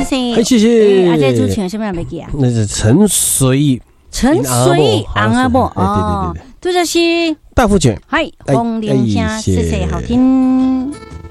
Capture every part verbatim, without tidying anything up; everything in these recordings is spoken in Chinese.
谢谢， 哎，谢谢。 啊，这主持人什么样没记啊？ 那是陈随意， 陈随意昂阿伯哦， 对对对，这就是大福卷， 嗨，风铃声，谢谢，好听。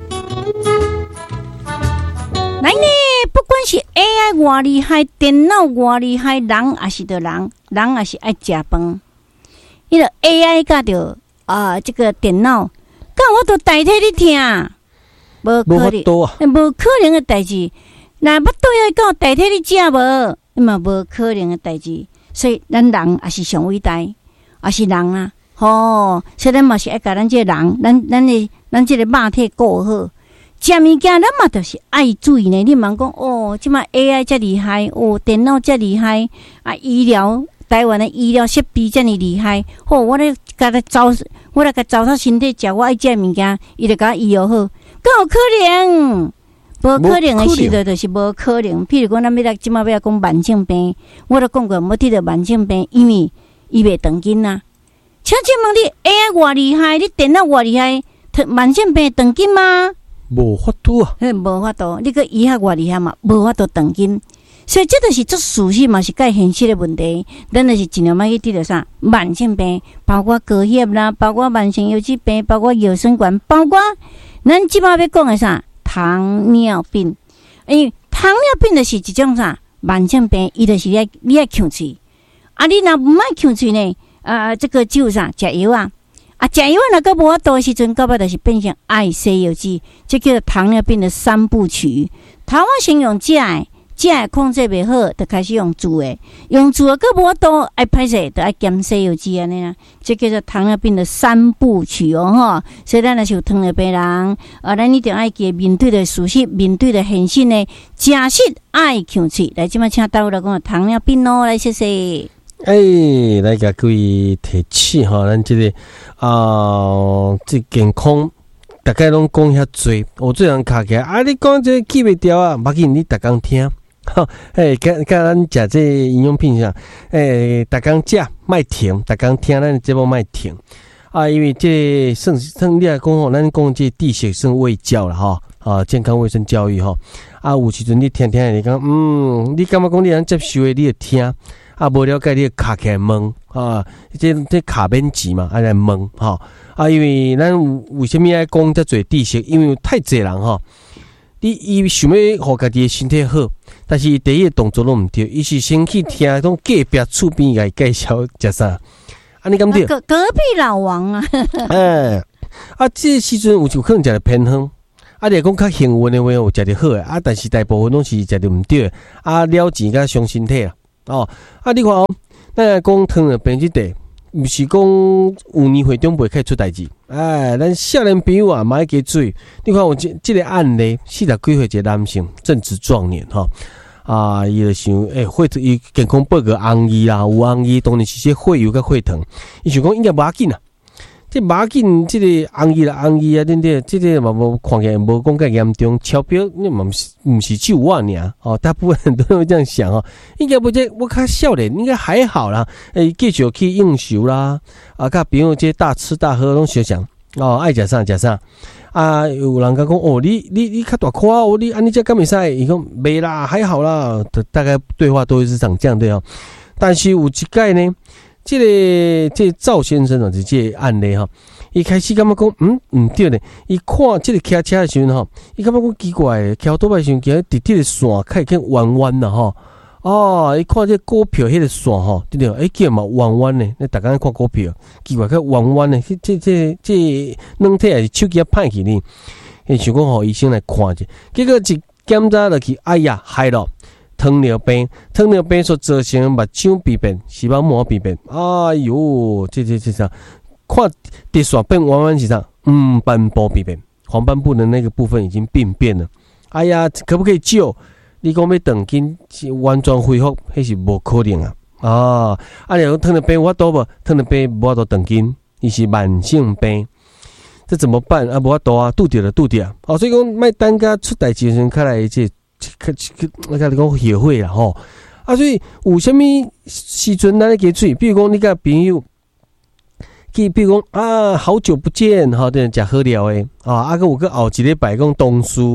来呢，不管是 A I 多厉害，电脑多厉害，人也是的人，人也是爱食饭。伊个 A I 甲着啊，这个电脑，甲我都代替你听，无可能，无可能的代志。那要对要讲代替你食无，那么无可能的代志。所以咱人也是上伟大，也是人啊，吼、哦，所以咱嘛是爱甲咱这个人，咱咱的咱这个肉体顾好。食物件，咱嘛就是爱注意呢。你茫讲哦，即马 A I 遮厉害，哦，电脑遮厉害，啊，医疗台湾的医疗设备遮尔厉害。好、哦，我咧甲他糟，我咧甲糟蹋身体食我爱食物件，伊就甲我医疗好，敢有可能？无可能的事的，就是无可能。譬如讲，咱要来即马要讲慢性病，我都讲过，无得着慢性病，因为伊袂长紧啊。请请问你 A I 偌厉害，你电脑偌厉害，慢性病长紧吗？ 无法度啊， 嘿，无法度，你个医学偌厉害嘛，无法度长紧，所以这就是做事实嘛，是介现实的问题。咱就是尽量莫去得到啥慢性病，包括高血啦，包括慢性腰椎病，包括腰酸管，包括咱即摆要讲的啥糖尿病。因为糖尿病就是一种啥慢性病，伊就是你爱你爱控制，啊，你若唔爱控制呢，啊，这个只有啥食药啊。啊，食药若个无法度的时阵，到尾就是变成爱西药剂，这叫做糖尿病的三部曲。头我先用食的，食的控制袂好，就开始用煮的，用煮的个无法度爱歹势，就爱减西药剂安尼啦。这叫做糖尿病的三部曲哦吼。所以咱若是有糖尿病人，啊，咱一定爱记面对的事实，面对的现实呢，食食爱控制。来，即摆请大家来讲糖尿病哦，来谢谢。 哎，来甲各位提起哈，咱这个啊、呃，这健康大概拢讲遐多，我最常卡起来啊，你讲这记袂掉啊，无紧你逐工听，哈，哎，甲甲咱食这营养品上，哎，逐工食莫停，逐工听咱节目莫停啊，因为这算算你来讲吼，咱讲这地学生卫教啦哈，啊，健康卫生教育哈，啊，有时阵你听听，你讲嗯，你感觉讲你能接受的，你就听。啊，无了解你卡起来问啊，这这卡免钱嘛，爱来问哈啊，因为咱为什么爱讲遮侪知识？因为有太侪人哈，你伊想要互家己的身体好，但是第一个动作拢毋对，伊是先去听种隔壁厝边个介绍食啥，啊，你敢对？ 隔隔壁老王啊， 哎，啊，这时阵有有可能食得偏方。啊，你讲较幸运的话，有食得好诶，啊，但是大部分拢是食得毋对，啊，了钱甲伤身体啦。哦，啊，你看哦，咱来讲糖尿病这块，毋是讲有年会中袂开出代志。哎，咱少年朋友啊，嘛要加注意。你看我这这个案例，四十几岁一个男性，正值壮年哈、哦，啊，伊就想，诶、欸，血伊健康报告红衣啦，有红衣，当然是些血油甲血糖，伊想讲应该无要紧啦。这无要紧，这个红衣啦红衣啊，等等，这个嘛无看起来无讲介严重，超标那嘛毋是毋是只有我尔哦，大部分很多人会这样想哦，应该不这我较少年，应该还好啦，诶，继续去应酬啦，啊，甲朋友这大吃大喝拢小想哦，爱食啥食啥，啊，有人甲讲哦，你你你较大块哦，你安尼这敢袂使，伊讲袂啦，还好啦，大概对话都是长这样对哦，但是有一届呢。这个这个赵先生啊，是这个案例哈，伊开始感觉讲，嗯，唔对呢。伊看这个骑车的时阵哈，伊感觉讲奇怪的，骑多摆时阵，其实直直的线开始弯弯啦哈。哦，伊看这股票迄个线哈，对不对？哎，叫嘛弯弯的，你大家看股票，奇怪，较弯弯的，这这这这软体还是手机啊歹去呢？伊想讲互医生来看者，结果一检查落去，哎呀，害了。糖尿病，糖尿病所造成目睭病变、视网膜病变。哎哟，这这这啥？看直线变弯弯是啥？嗯，斑部病变，黄斑部的那个部分已经病变了。哎呀，可不可以救？你讲要长筋完全恢复，那是无可能啊！啊，啊，你讲糖尿病我多无？糖尿病无法度长筋，伊是慢性病。这怎么办啊？无法度啊，拄着就拄着啊！哦，所以讲卖等甲出代志时，看来这。我甲你讲协会啦吼，啊，所以有啥物时阵咱咧加注意，比如讲你甲朋友，去比如讲啊，好久不见，吼，等食好料诶，啊，啊个有个后一礼拜讲同事，啊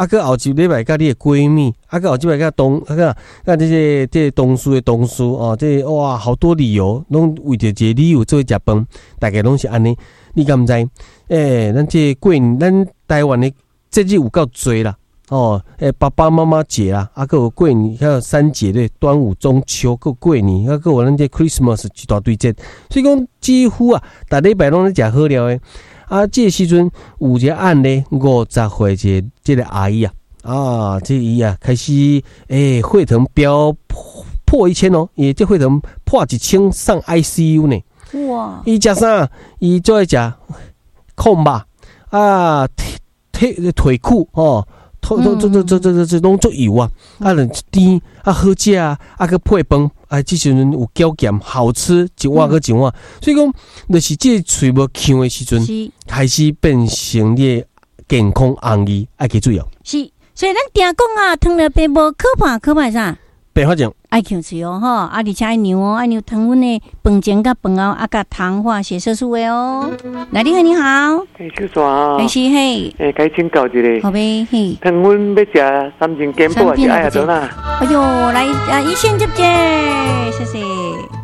啊，个后一礼拜甲你的闺蜜，啊个后一礼拜甲同啊个甲这些这些同事的同事哦，这哇好多理由，拢为着一个理由做伙食饭，大概拢是安尼。你敢毋知？诶、欸，咱这过年，咱台湾的节日有够多啦。哦，诶、欸，爸爸妈妈节啦，啊，还有过年，还有三节的端午、中秋，还有过年，啊，还有咱这 Christmas 一大堆节，所以讲几乎啊，逐礼拜拢咧食好料的。啊，这个时阵有一个案例，五十岁一个这个阿姨啊，啊，这伊啊开始诶、欸，血糖飙破一千哦，伊这血糖破一千上 I C U 呢。哇！伊食啥？伊做爱食控吧，啊，腿腿裤哦。这这这这这这拢足油啊！啊，人甜啊，好食啊，啊个配饭啊，即时阵有胶咸，好吃一碗个一碗。所以讲，就是这嘴无呛的时阵，开始变成你的健康红利，爱去注意哦。 是，所以咱定讲啊，糖尿病无可怕，可怕啥？ 白发症爱控制哦，吼，啊，而且爱牛哦，爱牛糖分的饭前甲饭后啊，甲糖化血色素的哦。来，你好，你好， 嘿，小山啊， 还是嘿， 诶，该请教一下， 好呗，嘿， 糖分要食三斤减补还是爱下多啦？ 哎呦，来啊，一线接接，谢谢。